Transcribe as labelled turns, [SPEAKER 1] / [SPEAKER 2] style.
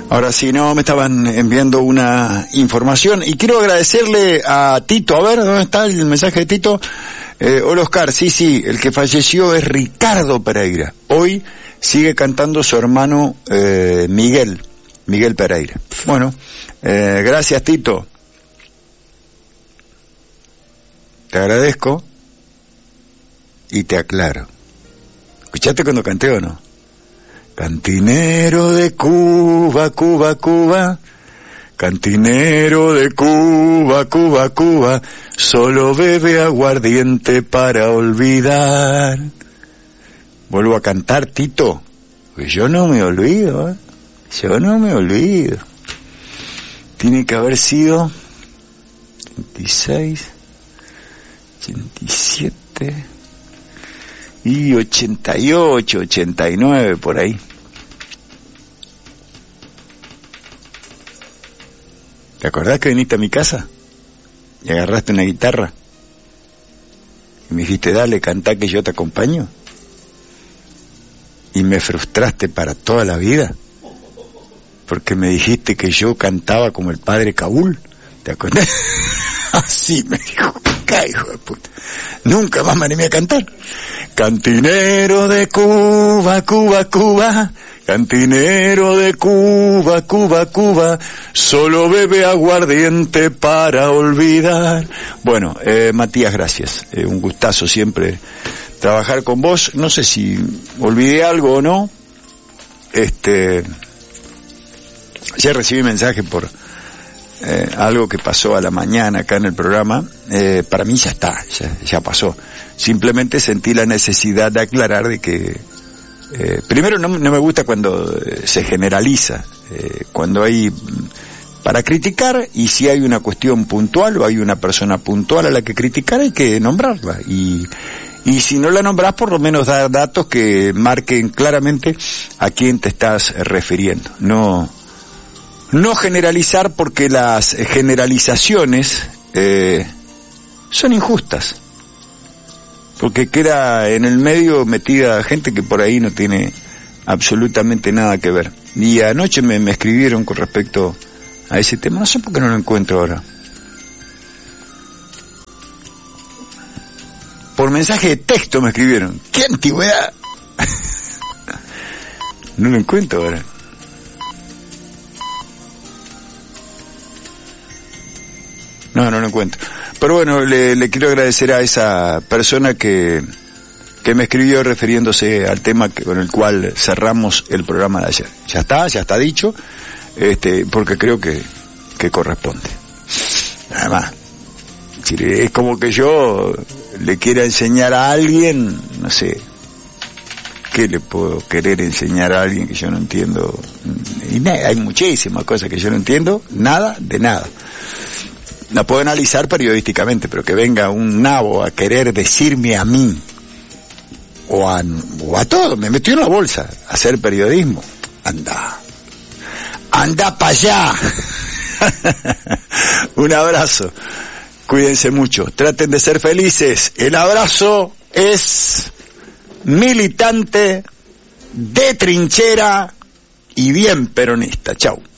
[SPEAKER 1] Ahora sí, no, me estaban enviando una información y quiero agradecerle a Tito. A ver, ¿dónde está el mensaje de Tito? Hola Oscar, sí, el que falleció es Ricardo Pereira. Hoy sigue cantando su hermano Miguel Pereira. Bueno, gracias Tito. Te agradezco y te aclaro. ¿Escuchaste cuando canté o no? Cantinero de Cuba, Cuba, Cuba, cantinero de Cuba, Cuba, Cuba, solo bebe aguardiente para olvidar. Vuelvo a cantar, Tito, pues yo no me olvido, yo no me olvido. Tiene que haber sido 86, 87... y 88, 89, por ahí. ¿Te acordás que viniste a mi casa? Y agarraste una guitarra. Y me dijiste, dale, cantá que yo te acompaño. Y me frustraste para toda la vida. Porque me dijiste que yo cantaba como el padre Kabul. ¿Te acordás? Así me dijo, ¿qué hijo de puta? Nunca más me animé a cantar. Cantinero de Cuba, Cuba, Cuba, cantinero de Cuba, Cuba, Cuba, solo bebe aguardiente para olvidar. Bueno, Matías, gracias. Un gustazo siempre trabajar con vos. No sé si olvidé algo o no. Ya recibí mensaje por algo que pasó a la mañana acá en el programa. Para mí ya está, ya pasó. Simplemente sentí la necesidad de aclarar de que primero no me gusta cuando se generaliza, cuando hay para criticar, y si hay una cuestión puntual o hay una persona puntual a la que criticar, hay que nombrarla, y si no la nombrás, por lo menos dar datos que marquen claramente a quién te estás refiriendo. No generalizar, porque las generalizaciones son injustas, porque queda en el medio metida gente que por ahí no tiene absolutamente nada que ver. Y anoche me escribieron con respecto a ese tema, no sé por qué no lo encuentro ahora. Por mensaje de texto me escribieron. ¡Qué antigüedad! No lo encuentro ahora. No lo encuentro. Pero bueno, le quiero agradecer a esa persona que me escribió refiriéndose al tema con el cual cerramos el programa de ayer. Ya está dicho, porque creo que corresponde. Nada más. Es como que yo le quiera enseñar a alguien, no sé, ¿qué le puedo querer enseñar a alguien que yo no entiendo? Y hay muchísimas cosas que yo no entiendo, nada de nada. La puedo analizar periodísticamente, pero que venga un nabo a querer decirme a mí o a todo, me metió en la bolsa a hacer periodismo. Anda para allá. Un abrazo, cuídense mucho, traten de ser felices. El abrazo es militante, de trinchera y bien peronista. Chau.